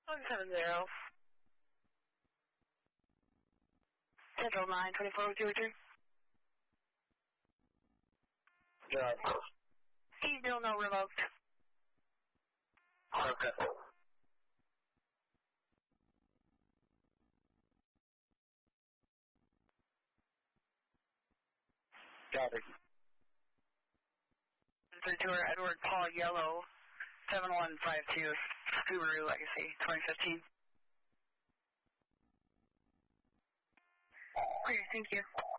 170. Central 924-283. Yeah. He's still no revoked. Okay. Copy. 32 Edward Paul Yellow, 7152, Subaru Legacy, 2015. Okay, thank you.